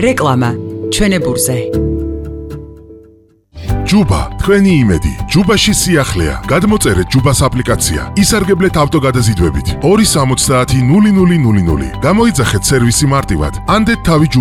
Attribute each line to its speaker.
Speaker 1: რეკლამა ჩვენებურზე.
Speaker 2: ჯუბა, თქვენი იმედი. ჯუბაში სიახლეა. გადმოწერეთ ჯუბას აპლიკაცია. ისარგებლეთ ავტოგადაზიდვებით. 270 0000. გამოიძახეთ სერვისი მარტივად. ანდეთ თავი